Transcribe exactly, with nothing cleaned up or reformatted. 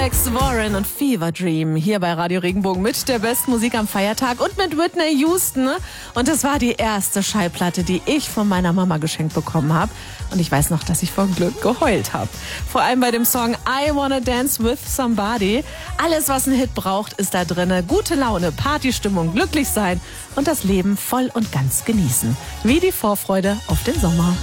Alex Warren und Fever Dream hier bei Radio Regenbogen mit der besten Musik am Feiertag und mit Whitney Houston. Und es war die erste Schallplatte, die ich von meiner Mama geschenkt bekommen habe. Und ich weiß noch, dass ich vor Glück geheult habe. Vor allem bei dem Song I Wanna Dance With Somebody. Alles, was ein Hit braucht, ist da drinne. Gute Laune, Partystimmung, glücklich sein und das Leben voll und ganz genießen. Wie die Vorfreude auf den Sommer.